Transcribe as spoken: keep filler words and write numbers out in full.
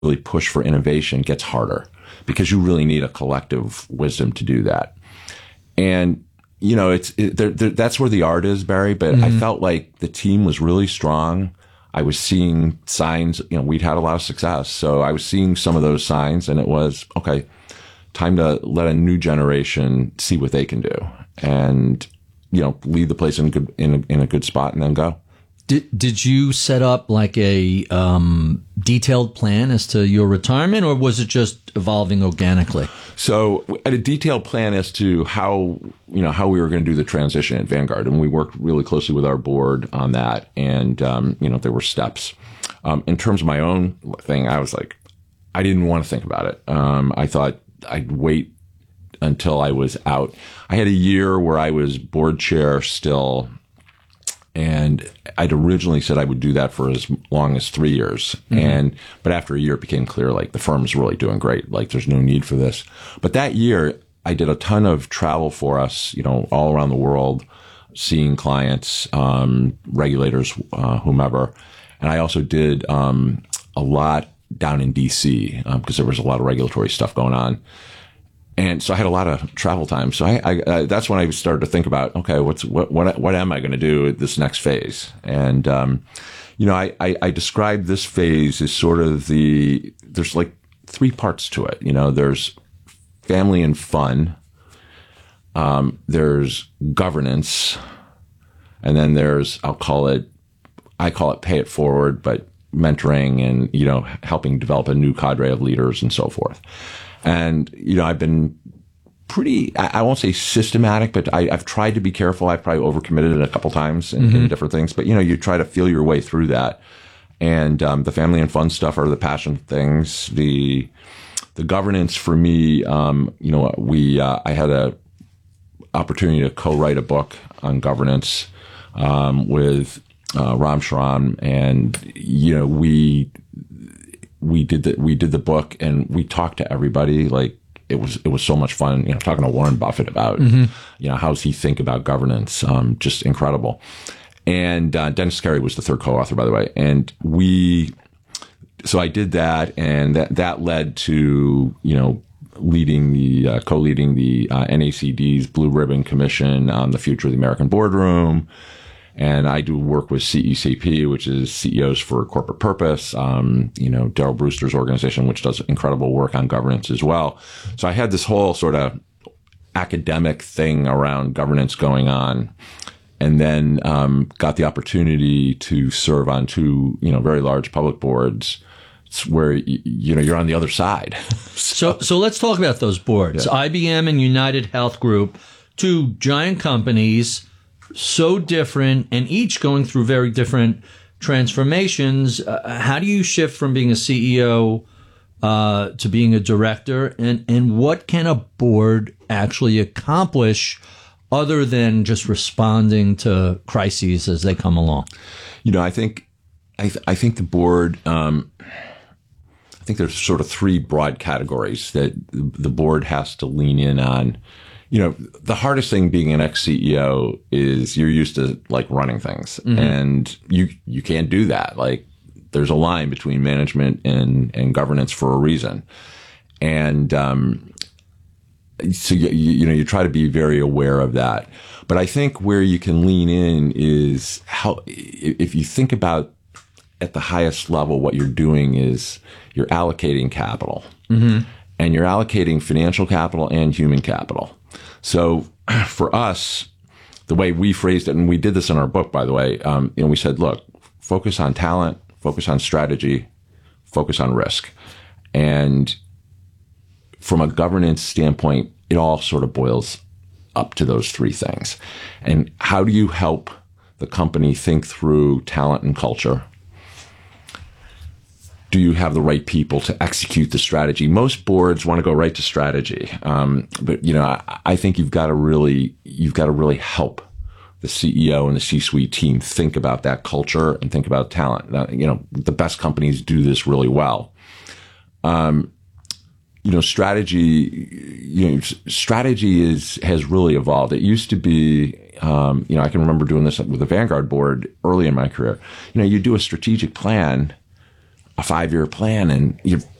really push for innovation gets harder because you really need a collective wisdom to do that. And, you know, it's it, there, there, that's where the art is, Barry. But mm-hmm. I felt like the team was really strong. I was seeing signs, you know, we'd had a lot of success. So I was seeing some of those signs, and it was, okay, time to let a new generation see what they can do and, you know, lead the place in good, in a, in a good spot and then go. Did, did you set up like a um, detailed plan as to your retirement, or was it just evolving organically? So I had a detailed plan as to how, you know, how we were going to do the transition at Vanguard. And we worked really closely with our board on that. And, um, you know, there were steps. Um, in terms of my own thing, I was like, I didn't want to think about it. Um, I thought I'd wait until I was out. I had a year where I was board chair still. And I'd originally said I would do that for as long as three years. Mm-hmm. And, but after a year, it became clear, like, the firm's really doing great. Like, there's no need for this. But that year, I did a ton of travel for us, you know, all around the world, seeing clients, um, regulators, uh, whomever. And I also did, um, a lot down in D C, um, because there was a lot of regulatory stuff going on. And so I had a lot of travel time. So I, I, I that's when I started to think about, okay, what's what what what am I going to do at this next phase? And um, you know, I, I I described this phase as sort of the there's like three parts to it. You know, there's family and fun, um, there's governance, and then there's I'll call it I call it pay it forward, but mentoring and, you know, helping develop a new cadre of leaders and so forth. And, you know, I've been pretty, I, I won't say systematic, but I, I've tried to be careful. I've probably overcommitted it a couple times in, mm-hmm. in different things, but, you know, you try to feel your way through that. And, um, the family and fun stuff are the passion things. The, the governance for me, um, you know, we, uh, I had a opportunity to co-write a book on governance, um, with, uh, Ram Shriram. And, you know, we, we did the, we did the book and we talked to everybody. Like, it was, it was so much fun, you know, talking to Warren Buffett about, mm-hmm. you know, how's he think about governance? Um, just incredible. And, uh, Dennis Carey was the third co-author, by the way. And we, so I did that, and that, that led to, you know, leading the, uh, co-leading the, uh, N A C D's Blue Ribbon Commission on the Future of the American Boardroom. And I do work with C E C P, which is C E Os for Corporate Purpose, um, you know, Daryl Brewster's organization, which does incredible work on governance as well. So I had this whole sort of academic thing around governance going on, and then um, got the opportunity to serve on two, you know, very large public boards where, you know, you're on the other side. so, so let's talk about those boards. Yeah. I B M and United Health Group, two giant companies, so different, and each going through very different transformations. Uh, how do you shift from being a C E O uh, to being a director, and, and what can a board actually accomplish other than just responding to crises as they come along? You know, I think, I, th- I think the board, um, I think there's sort of three broad categories that the board has to lean in on. You know, the hardest thing being an ex-C E O is you're used to, like, running things, mm-hmm. and you you can't do that. Like, there's a line between management and, and governance for a reason. And um, so, you, you know, you try to be very aware of that. But I think where you can lean in is how, if you think about at the highest level, what you're doing is you're allocating capital, mm-hmm. and you're allocating financial capital and human capital. So for us, the way we phrased it, and we did this in our book, by the way, um, you know, we said, look, focus on talent, focus on strategy, focus on risk. And from a governance standpoint, it all sort of boils up to those three things. And how do you help the company think through talent and culture? Do you have the right people to execute the strategy? Most boards want to go right to strategy, um, but you know, I, I think you've got to really, you've got to really help the C E O and the C-suite team think about that culture and think about talent. Now, you know, the best companies do this really well. Um, you know, strategy, you know, strategy is has really evolved. It used to be, um, you know, I can remember doing this with the Vanguard board early in my career. You know, you do a strategic plan. a five year plan, and you're